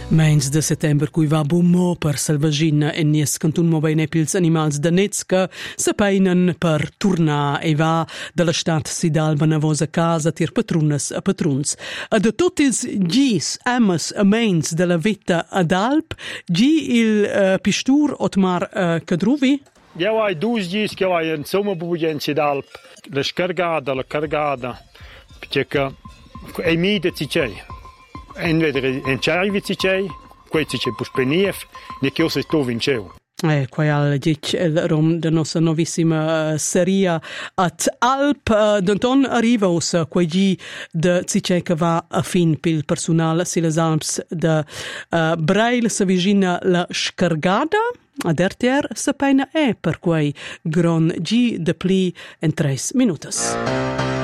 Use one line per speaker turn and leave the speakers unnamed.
Mens de settember cui va bumo per salvagina e nies cantun mo bene pils animals da Nezca se peinen per tornar e va dalla stat Sidalba navosa casa tir patrunas a patruns. A de tutils gis amas a mens de la vita ad Alp, gi il pistur Otmar Cadruvi?
Eu hai 2 dias que eu hai insomma bubugenci d'Alp, la cargada, perché è mide cicei. Entweder in Cervi cicei, quei cicei pus penief, ne chiose sto vinceu.
Quai al dic el rom de nostra novissima seria at Alp d'Anton arriva ossa quai gi de cicei che va a fin pil personal si les Alps de Breil sa vigina la scargada a dertier sa peina per quai gron gi de pli en 3 minutos.